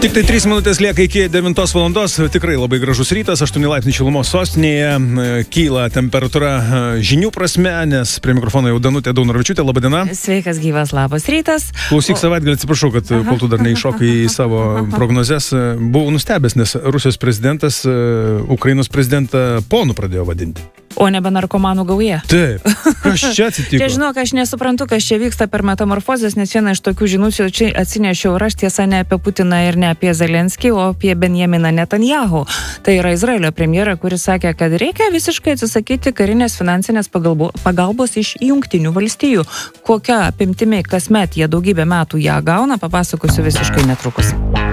Tik tai 3 minutės lieka iki 9 valandos, tikrai labai gražus rytas, 8 laipsnių šilumos sostinėje, kyla temperatūra žinių prasme, nes prie mikrofono jau Danutė Daunoravičiūtė, laba diena. Sveikas, gyvas, labas rytas. Klausyk savaitgalį, atsiprašau, kad kol tu dar neiššokai į savo prognozes, buvau nustebęs, nes Rusijos prezidentas Ukrainos prezidentą ponu pradėjo vadinti. O nebe narkomanų gauja. Taip, kas čia atsitiko? Čia žinok, aš nesuprantu, kas čia vyksta per metamorfozės, nes vieną iš tokių žinučių čia atsinešiau ir aš tiesa ne apie Putiną ir ne apie Zelenskį, o apie Benjaminą Netanjahu. Tai yra Izraelio premjera, kuris sakė, kad reikia visiškai atsisakyti karinės finansinės pagalbos iš Jungtinių valstijų. Kokia apimtimi kasmet jie daugybę metų ją gauna, papasakosiu visiškai netrukus.